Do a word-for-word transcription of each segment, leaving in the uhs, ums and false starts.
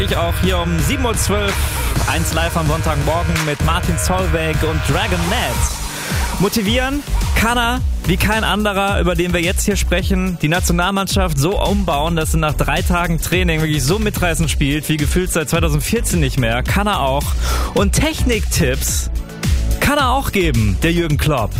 Ich auch hier um sieben Uhr zwölf, eins live am Sonntagmorgen mit Martin Solveig und Dragon Nats. Motivieren kann er wie kein anderer, über den wir jetzt hier sprechen. Die Nationalmannschaft so umbauen, dass sie nach drei Tagen Training wirklich so mitreißend spielt, wie gefühlt seit zwanzig vierzehn nicht mehr. Kann er auch. Und Techniktipps kann er auch geben, der Jürgen Klopp.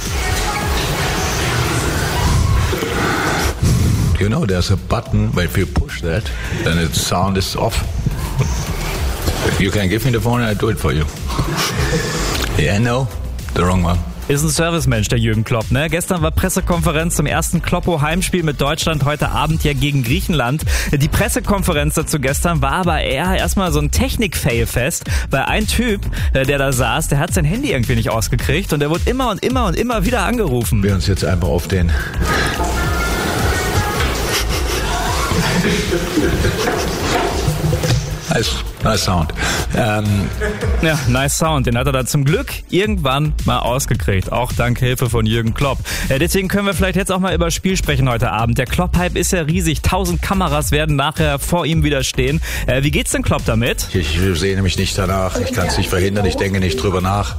You know, there's a button where if you push that, then the sound is off. You can give me the phone and I do it for you. Yeah, no, the wrong one. Ist ein Servicemensch, der Jürgen Klopp, ne? Gestern war Pressekonferenz zum ersten Kloppo-Heimspiel mit Deutschland, heute Abend ja gegen Griechenland. Die Pressekonferenz dazu gestern war aber eher erstmal so ein Technik-Fail-Fest, weil ein Typ, der da saß, der hat sein Handy irgendwie nicht ausgekriegt und der wurde immer und immer und immer wieder angerufen. Wir uns jetzt einfach auf den... Nice, nice Sound. Ähm, ja, nice Sound. Den hat er da zum Glück irgendwann mal ausgekriegt. Auch dank Hilfe von Jürgen Klopp. Äh, deswegen können wir vielleicht jetzt auch mal über das Spiel sprechen heute Abend. Der Klopp-Hype ist ja riesig. Tausend Kameras werden nachher vor ihm wieder stehen. Äh, wie geht's denn Klopp damit? Ich, ich sehne mich nicht danach. Ich kann es nicht verhindern. Ich denke nicht drüber nach.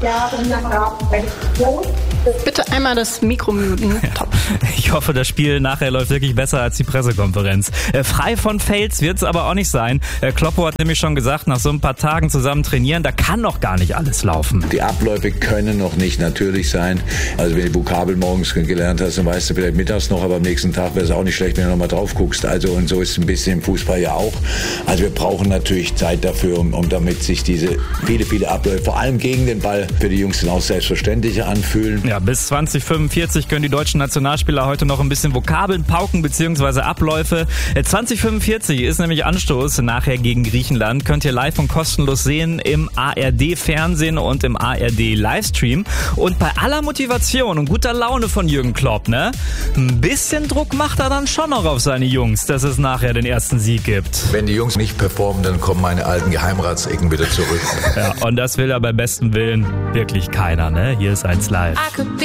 Bitte einmal das Mikro muten. Top. Ich hoffe, das Spiel nachher läuft wirklich besser als die Pressekonferenz. Äh, frei von Fails wird's aber auch nicht sein. Äh, Kloppo hat nämlich schon gesagt, nach so ein paar Tagen zusammen trainieren, da kann noch gar nicht alles laufen. Die Abläufe können noch nicht natürlich sein. Also wenn du Vokabel morgens gelernt hast, dann weißt du vielleicht mittags noch, aber am nächsten Tag wäre es auch nicht schlecht, wenn du nochmal drauf guckst. Also und so ist es ein bisschen im Fußball ja auch. Also wir brauchen natürlich Zeit dafür, um, um damit sich diese viele, viele Abläufe, vor allem gegen den Ball, für die Jungs dann auch selbstverständlicher anfühlen. Ja, bis zwanzig fünfundvierzig können die deutschen Nationalspieler heute noch ein bisschen Vokabeln pauken, beziehungsweise Abläufe. zwanzig fünfundvierzig ist nämlich Anstoß nachher gegen Griechenland. Könnt ihr live und kostenlos sehen im A R D-Fernsehen und im A R D-Livestream. Und bei aller Motivation und guter Laune von Jürgen Klopp, ne? Ein bisschen Druck macht er dann schon noch auf seine Jungs, dass es nachher den ersten Sieg gibt. Wenn die Jungs nicht performen, dann kommen meine alten Geheimratsecken wieder zurück. Ja, und das will er bei bestem Willen wirklich keiner, ne? Hier ist eins live.